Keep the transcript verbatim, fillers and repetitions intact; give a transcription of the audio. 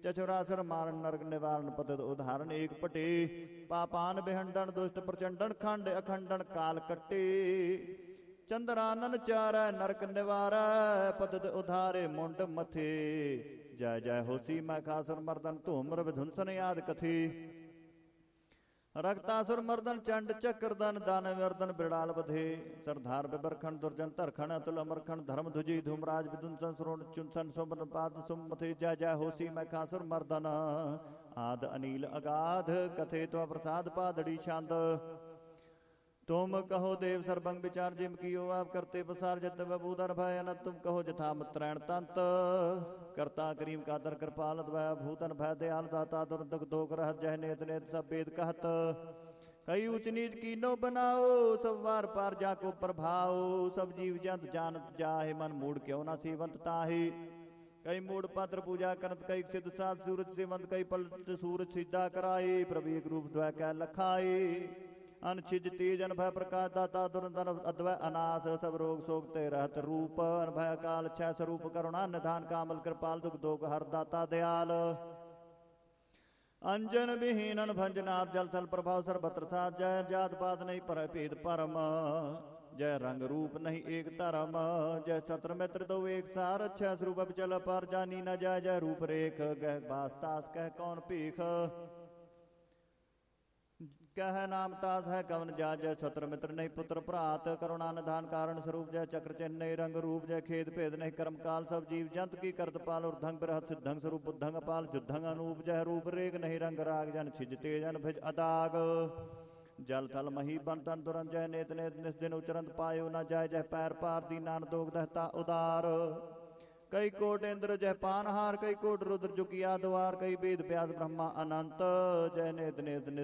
चचुरासुर मारण नरक निवारण पतित उदाहरण एक पटे पापान बिहंडन दुष्ट प्रचंडन खंड अखंडन काल कट्टे चंद्रानन चार नरक निवार पतित उधारे मुंड मथे जय जय होसी मैं खासुर मर्दन धूम्र विध्वंसन याद कथी रक्तासुर मर्दन चंड चक्रदन दान वर्दन बिड़ाल बधे सरदार बिबरखंड दुर्जन तरखण अतुल अमरखंड धर्म ध्वजी धूमराज विदुंसन सुरोण चुनसन सुमन पाद सुमथे जय जय होसी मैं खासुर मर्दन आद अनील अगाध कथे तो प्रसाद पादड़ी छंद तुम कहो देव सर्वंग विचार जिम कियो आप करते पसार जत बबूदर भय अनत तुम कहो जथा मुत्रैण तंत करता करीम कादर कृपाल द्वय भूतन भय दयाल दाता दुर्दक दोग रहत जह नेत नेत सब वेद कहत कई ऊंच नीच कीनो बनाओ सब वार पार जाको प्रभाओ सब जीव जंत जानत जाहे मन मूड क्यों ना सेवंत ताहे कई मूड पात्र पूजा करत कई सिद्ध साध सूरज सेवंत कई पलट सूरज सिद्धा कराए प्रभु एक रूप द्वय कै लखाए अनछिज तेज अनभय प्रकाश दाता दुरंदन अद्वय अनास सब रोग सोग ते रहत रूप अनभय काल छह स्वरूप करुणा निधान कामल कृपाल दुख दोग हर दाता दयाल अंजन विहीन भंजनाथ जल थल प्रभाव सर्वत्र साथ जय जात पात नहीं पर भेद परम जय रंग रूप नहीं एक धर्म जय छत्र मित्र दो एक सार छह स्वरूप चल पर जानी न जय जय रूप रेख गह बास्तास कह कौन पीख कह नाम तास है कवन जा जय छत्र मित्र नहीं पुत्र भ्रात करुणा निधान कारण स्वरूप जय चक्र चिन्ह नहीं रंग रूप जय खेद भेद नहीं कर्म काल सब जीव जंत की करत पाल और धंग बृहत सिद्धंग स्वरूप बुद्धंग पाल जुद्धंग अनूप जय रूप रेग नहीं रंग राग जन छिज तेजन भिज अदाग जल थल मही बन तन तुरंत जय नेत नेत निस दिन उचरंत पायो न जय जय पैर पार दीनान दोग दहता उदार कई कोट इंद्र जय पानहार कई कोट रुद्र जुकिया द्वार कई वेद व्यास ब्रह्मा अनंत जय नेत नेत